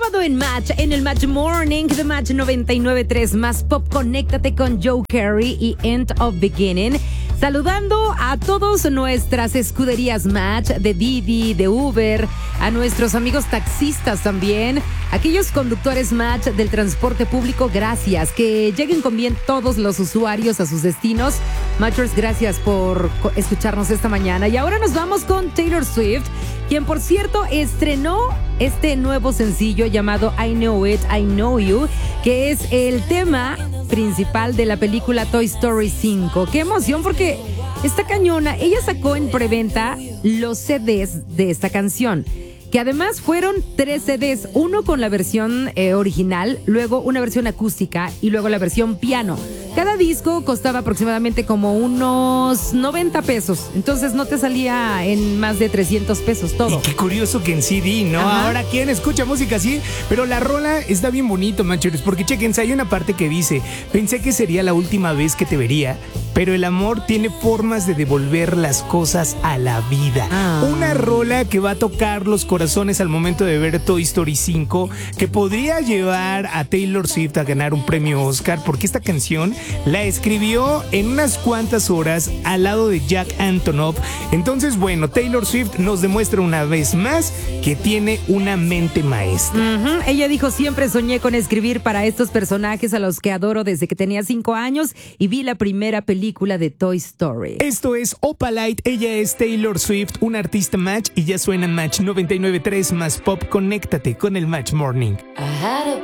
sábado en Match, en el Match Morning de Match 99.3 más Pop. Conéctate con Joe Carey y End of Beginning. Saludando a todos nuestras escuderías Match, de Didi, de Uber, a nuestros amigos taxistas también, aquellos conductores Match del transporte público, gracias. Que lleguen con bien todos los usuarios a sus destinos. Matchers, gracias por escucharnos esta mañana. Y ahora nos vamos con Taylor Swift, quien por cierto estrenó este nuevo sencillo llamado I Know It, I Know You, que es el tema principal de la película Toy Story 5. ¡Qué emoción! Porque esta cañona, ella sacó en preventa los CDs de esta canción, que además fueron 3 CDs, uno con la versión original, luego una versión acústica y luego la versión piano. Cada disco costaba aproximadamente como unos 90 pesos, entonces no te salía en más de 300 pesos todo. Y qué curioso que en CD, ¿no? Ajá. Ahora, ¿quién escucha música así? Pero la rola está bien bonito, mancheros, porque chequense, hay una parte que dice: pensé que sería la última vez que te vería, pero el amor tiene formas de devolver las cosas a la vida. Una rola que va a tocar los corazones al momento de ver Toy Story 5, que podría llevar a Taylor Swift a ganar un premio Oscar, porque esta canción la escribió en unas cuantas horas al lado de Jack Antonoff. Entonces, bueno, Taylor Swift nos demuestra una vez más que tiene una mente maestra. Ella dijo: siempre soñé con escribir para estos personajes a los que adoro desde que tenía 5 años y vi la primera película de Toy Story. Esto es Opalite, ella es Taylor Swift, un artista Match, y ya suena Match 99.3 más Pop. Conéctate con el Match Morning. I had a